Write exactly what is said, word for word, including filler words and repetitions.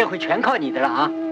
这回全靠你的了啊！